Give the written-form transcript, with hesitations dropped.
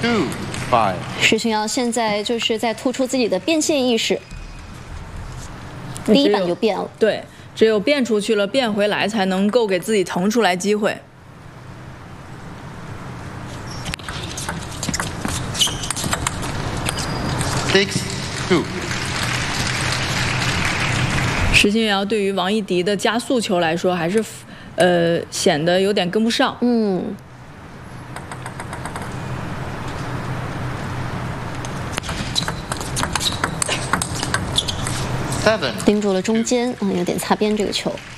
2-5。 石群瑶现在就是在突出自己的变现意识，第一板就变了。 对，只有变出去了，变回来才能够给自己腾出来机会。 6-2。 石群瑶对于王艺迪的加速球来说，还是显得有点跟不上。 7。 盯住了中间，有点擦边这个球。